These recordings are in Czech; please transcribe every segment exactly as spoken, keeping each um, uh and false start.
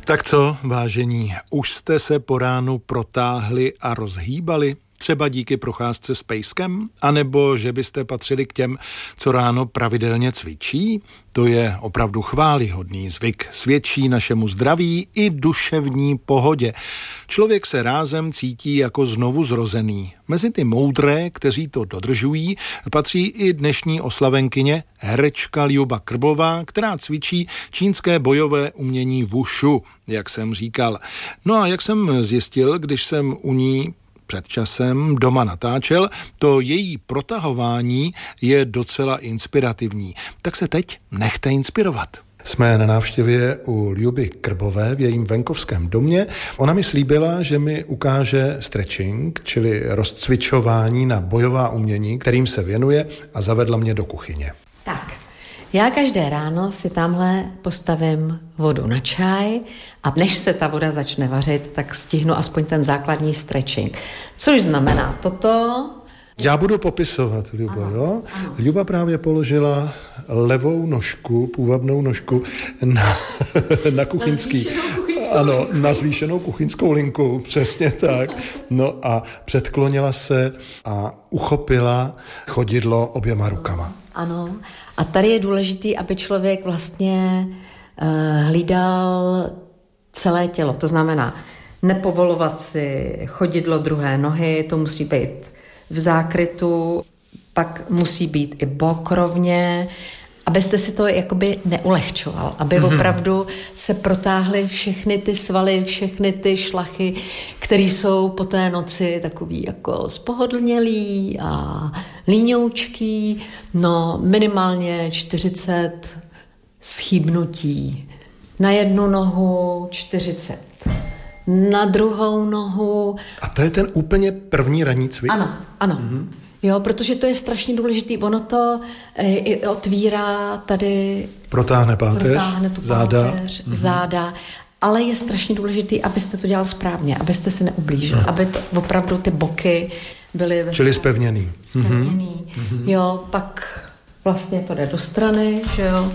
Tak co, vážení, už jste se po ránu protáhli a rozhýbali? Třeba díky procházce s pejskem? A nebo že byste patřili k těm, co ráno pravidelně cvičí? To je opravdu chvályhodný zvyk. Svědčí našemu zdraví i duševní pohodě. Člověk se rázem cítí jako znovu zrozený. Mezi ty moudré, kteří to dodržují, patří i dnešní oslavenkyně herečka Ljuba Krblová, která cvičí čínské bojové umění Wushu, jak jsem říkal. No a jak jsem zjistil, když jsem u ní před časem doma natáčel, to její protahování je docela inspirativní. Tak se teď nechte inspirovat. Jsme na návštěvě u Ljuby Krbové v jejím venkovském domě. Ona mi slíbila, že mi ukáže stretching, čili rozcvičování na bojová umění, kterým se věnuje, a zavedla mě do kuchyně. Tak, já každé ráno si tamhle postavím vodu na čaj a než se ta voda začne vařit, tak stihnu aspoň ten základní stretching. Což znamená toto. Já budu popisovat, Ljubo, ano, jo? Ano. Ljuba právě položila levou nožku, půvabnou nožku na, na kuchyňský. Na ano, na zvýšenou kuchyňskou linku, přesně tak. No a předklonila se a uchopila chodidlo oběma rukama. Ano. A tady je důležitý, aby člověk vlastně uh, hlídal celé tělo. To znamená nepovolovat si chodidlo druhé nohy, to musí být v zákrytu, pak musí být i bok rovně, abyste si to jakoby neulehčoval, aby mm-hmm. opravdu se protáhly všechny ty svaly, všechny ty šlachy, které jsou po té noci takový jako spohodlnělý a líňoučký, no minimálně čtyřicet schýbnutí. Na jednu nohu čtyřicet, na druhou nohu. A to je ten úplně první ranní cvik? Ano, ano. Mm-hmm. Jo, protože to je strašně důležitý. Ono to e, otvírá tady... Protáhne páteř, protáhne tu záda. Páteř, mm-hmm. záda. Ale je strašně důležitý, abyste to dělal správně, abyste se neublížili, mm. aby to, opravdu ty boky byly... Čili spevněný. Spevněný. Mm-hmm. Jo, pak vlastně to jde do strany, že jo.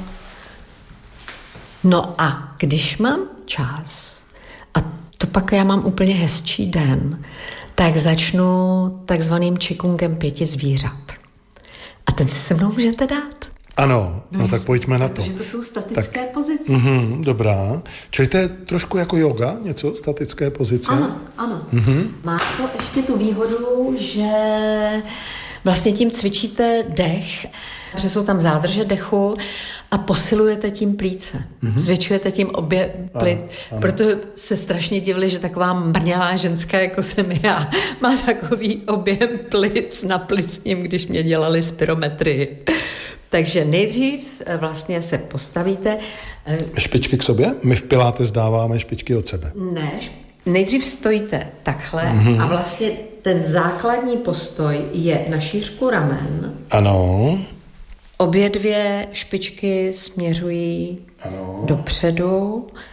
No a když mám čas, a to pak já mám úplně hezčí den, tak začnu takzvaným čikungem pěti zvířat. A ten si se mnou můžete dát. Ano, no, no tak pojďme na to. Protože to jsou statické tak, pozice. Mm, dobrá. Čili to je trošku jako yoga, něco, statické pozice? Ano, ano. Mm-hmm. Má to ještě tu výhodu, že vlastně tím cvičíte dech, že jsou tam zádrže dechu a posilujete tím plíce. Mm-hmm. Zvětšujete tím objem plic. Proto se strašně divili, že taková mrňavá ženská, jako jsem já, má takový objem plic na plicním, když mě dělali spirometrii. Takže nejdřív vlastně se postavíte. Špičky k sobě? My v Pilates dáváme špičky od sebe. Ne, nejdřív stojíte takhle mm-hmm. a vlastně ten základní postoj je na šířku ramen. Ano. Obě dvě špičky směřují ano. dopředu